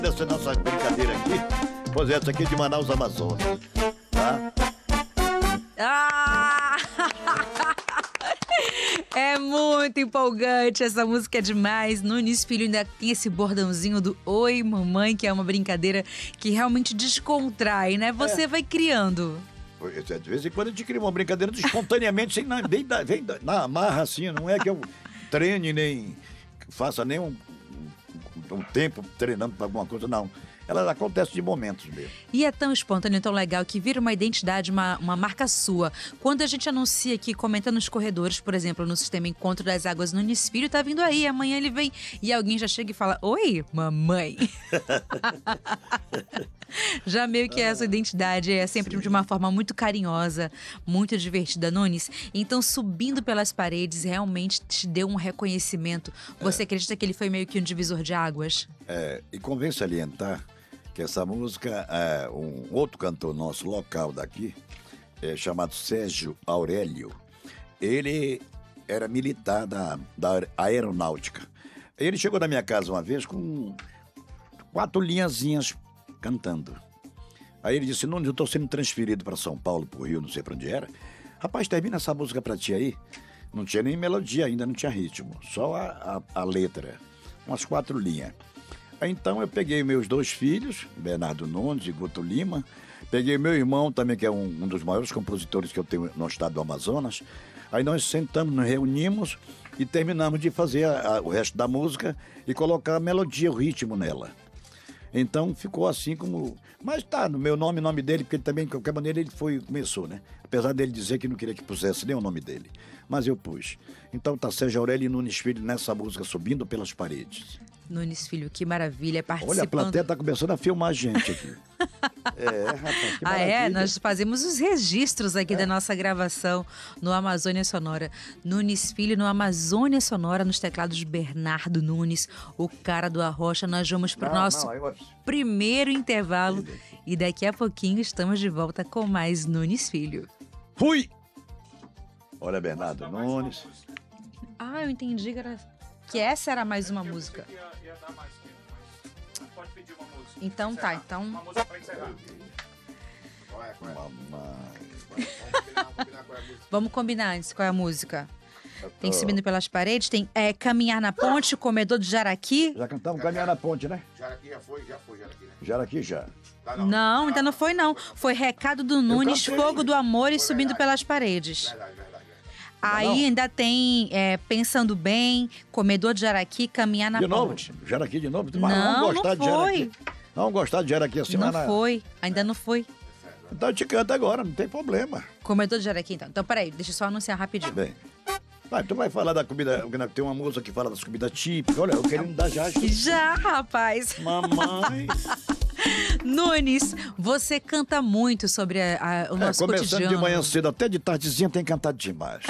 Essa nossa brincadeira aqui, pois essa aqui é de Manaus, Amazonas, tá? Ah! É muito empolgante, essa música é demais. Nunes Filho ainda tem esse bordãozinho do Oi Mamãe, que é uma brincadeira que realmente descontrai, né? Você vai criando. De vez em quando a gente cria uma brincadeira espontaneamente, sem vem na marra assim, não é que eu treine nem faça nem um tempo treinando para alguma coisa, não. Ela acontece de momentos mesmo. E é tão espontâneo, tão legal, que vira uma identidade, uma marca sua. Quando a gente anuncia aqui, comenta nos corredores, por exemplo, no sistema Encontro das Águas Nunes Filho, tá vindo aí, amanhã ele vem e alguém já chega e fala, oi, mamãe. Já meio que essa identidade é sempre de uma forma muito carinhosa, muito divertida, Nunes. Então, subindo pelas paredes, realmente te deu um reconhecimento. Você acredita que ele foi meio que um divisor de águas? E convém salientar que essa música, um outro cantor nosso local daqui, chamado Sérgio Aurélio, ele era militar da aeronáutica. Ele chegou na minha casa uma vez com 4 linhazinhas cantando. Aí ele disse, Nunes, eu tô sendo transferido para São Paulo, pro Rio, não sei pra onde era. Rapaz, termina essa música pra ti aí. Não tinha nem melodia ainda, não tinha ritmo, só a letra, umas 4 linhas. Aí então eu peguei meus 2 filhos, Bernardo Nunes e Guto Lima, peguei meu irmão também, que é um dos maiores compositores que eu tenho no estado do Amazonas. Aí nós sentamos, nos reunimos e terminamos de fazer o resto da música e colocar a melodia, o ritmo nela. Então ficou assim como... Mas tá, no meu nome dele, porque ele também, de qualquer maneira, ele começou, né? Apesar dele dizer que não queria que pusesse nem o nome dele. Mas eu pus. Então tá Sérgio Aurélio e Nunes Filho nessa música, Subindo pelas Paredes. Nunes Filho, que maravilha, participando. Olha, a plateia tá começando a filmar a gente aqui. Rapaz, que maravilha. Nós fazemos os registros aqui da nossa gravação no Amazônia Sonora. Nunes Filho no Amazônia Sonora, nos teclados de Bernardo Nunes, o cara do Arrocha. Nós vamos pro nosso primeiro intervalo e daqui a pouquinho estamos de volta com mais Nunes Filho. Fui! Olha, Bernardo Nunes. Eu entendi que essa era mais uma música. Ia dar mais tempo, mas pode pedir uma música. Então tá, então... Uma música pra encerrar. Vamos combinar antes qual é a música. Tem Subindo pelas Paredes, tem Caminhar na Ponte, Comedor de Jaraqui. Já cantamos Caminhar na Ponte, né? Jaraqui já foi Jaraqui, né? Jaraqui já. Não, ainda não foi não. Foi Recado do Nunes, Fogo do Amor e Subindo pelas Paredes. Verdade. Aí ainda tem Pensando Bem, Comedor de Jaraqui, Caminhar na Ponte. Jaraqui de novo? Não foi. Vamos gostar de Jaraqui assim, não foi, ainda não foi. Então eu te canto agora, não tem problema. Comedor de Jaraqui, então. Então, peraí, deixa eu só anunciar rapidinho. Bem. Tu vai falar da comida, tem uma música que fala das comidas típicas. Olha, eu quero me dar já. Já, rapaz. Mamãe. Nunes, você canta muito sobre o nosso começando cotidiano. De manhã cedo até de tardezinha tem cantado demais.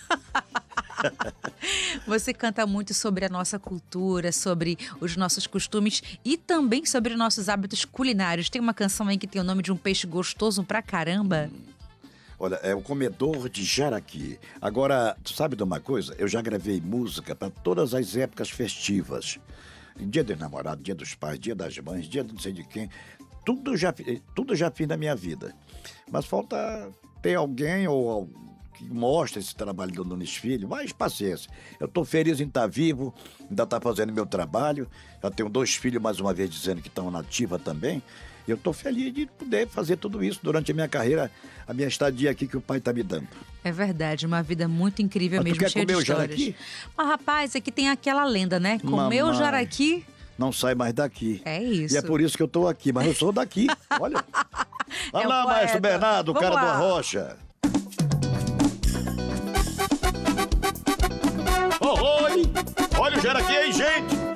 Você canta muito sobre a nossa cultura, sobre os nossos costumes e também sobre nossos hábitos culinários. Tem uma canção aí que tem o nome de um peixe gostoso pra caramba. Olha, é o Comedor de Jaraqui. Agora, tu sabe de uma coisa? Eu já gravei música para todas as épocas festivas. Dia dos namorados, dia dos pais, dia das mães, dia de não sei de quem. Tudo já fiz na minha vida. Mas falta ter alguém que mostre esse trabalho do Nunes Filho. Mas paciência. Eu estou feliz em estar vivo, ainda estar fazendo meu trabalho. Já tenho 2 filhos, mais uma vez, dizendo que estão na ativa também. E eu estou feliz de poder fazer tudo isso durante a minha carreira, a minha estadia aqui que o pai está me dando. É verdade, uma vida muito incrível. Mas mesmo, cheia de histórias. Jaraqui? Mas, rapaz, aqui tem aquela lenda, né? Comeu o jaraqui... Não sai mais daqui. É isso. E é por isso que eu estou aqui, mas eu sou daqui, olha. Vai lá, maestro Bernardo, o cara do Arrocha. Oi! Olha o jaraqui aí, gente!